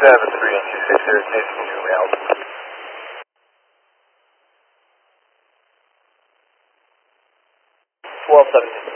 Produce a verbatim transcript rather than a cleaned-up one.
seven three and two six zero, Nathan, new route. twelve seventeen.